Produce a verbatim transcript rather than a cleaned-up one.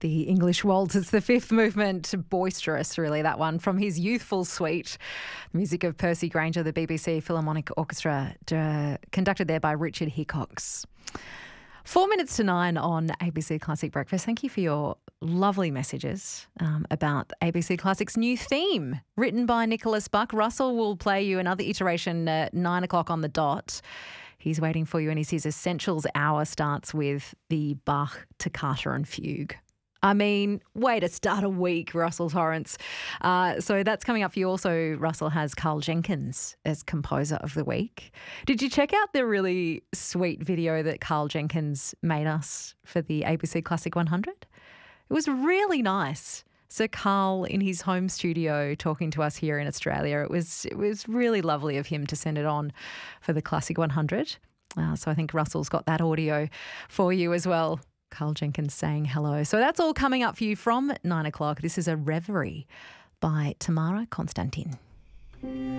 the English waltz. It's the fifth movement, boisterous really, that one, from his youthful suite. The music of Percy Grainger, the B B C Philharmonic Orchestra, uh, conducted there by Richard Hickox. Four minutes to nine on A B C Classic Breakfast. Thank you for your lovely messages um, about A B C Classic's new theme, written by Nicholas Buck. Russell will play you another iteration at nine o'clock on the dot. He's waiting for you, and he says Essentials Hour starts with the Bach Toccata and Fugue. I mean, way to start a week, Russell Torrance. Uh, so that's coming up for you. Also, Russell has Carl Jenkins as Composer of the Week. Did you check out the really sweet video that Carl Jenkins made us for the A B C Classic one hundred? It was really nice. So Carl in his home studio talking to us here in Australia. It was it was really lovely of him to send it on for the Classic one hundred. Uh, so I think Russell's got that audio for you as well. Carl Jenkins saying hello. So that's all coming up for you from nine o'clock. This is a Reverie by Tamara Constantin.